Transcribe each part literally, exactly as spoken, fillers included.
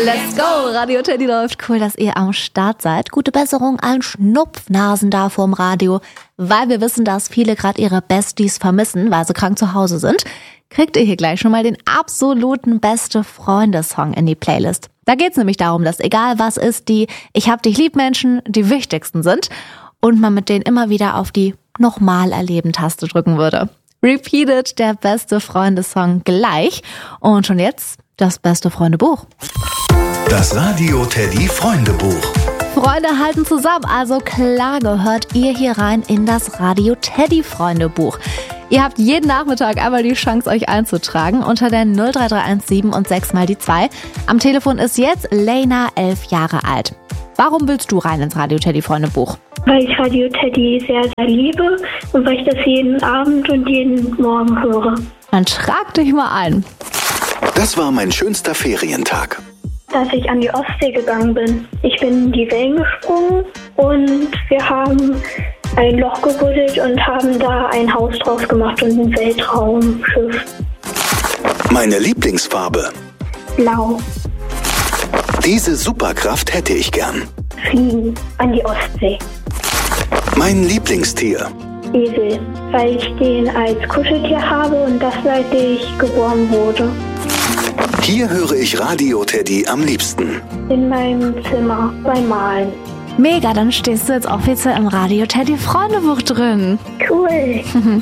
Let's go! Radio Teddy läuft. Cool, dass ihr am Start seid. Gute Besserung allen Schnupfnasen da vorm Radio. Weil wir wissen, dass viele gerade ihre Besties vermissen, weil sie krank zu Hause sind, kriegt ihr hier gleich schon mal den absoluten Beste-Freunde-Song in die Playlist. Da geht's nämlich darum, dass egal was ist, die Ich-hab-dich-lieb-Menschen die wichtigsten sind und man mit denen immer wieder auf die Nochmal-Erleben-Taste drücken würde. Repeated, der Beste-Freunde-Song gleich. Und schon jetzt das Beste-Freunde-Buch. Das Radio Teddy Freundebuch. Freunde halten zusammen, also klar gehört ihr hier rein in das Radio Teddy Freundebuch. Ihr habt jeden Nachmittag einmal die Chance, euch einzutragen unter der null drei drei eins sieben und sechs mal die zwei. Am Telefon ist jetzt Lena, elf Jahre alt. Warum willst du rein ins Radio Teddy Freundebuch? Weil ich Radio Teddy sehr, sehr liebe und weil ich das jeden Abend und jeden Morgen höre. Dann trag dich mal ein. Das war mein schönster Ferientag. Dass ich an die Ostsee gegangen bin. Ich bin in die Wellen gesprungen und wir haben ein Loch gebuddelt und haben da ein Haus draus gemacht und ein Weltraumschiff. Meine Lieblingsfarbe. Blau. Diese Superkraft hätte ich gern. Fliegen an die Ostsee. Mein Lieblingstier. Esel, weil ich den als Kuscheltier habe und das seit ich geboren wurde. Hier höre ich Radio Teddy am liebsten. In meinem Zimmer beim Malen. Mega, dann stehst du jetzt offiziell im Radio Teddy Freundebuch drin. Cool.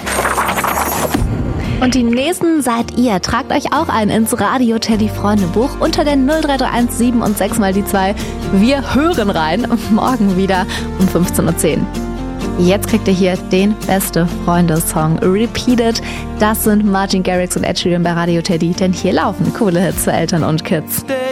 Und die nächsten seid ihr. Tragt euch auch ein ins Radio Teddy Freundebuch unter der null drei drei eins sieben und sechs mal die zwei. Wir hören rein. Morgen wieder um fünfzehn Uhr zehn. Jetzt kriegt ihr hier den Beste-Freunde-Song Repeated. Das sind Martin Garrix und Ed Sheeran bei Radio Teddy, denn hier laufen coole Hits für Eltern und Kids.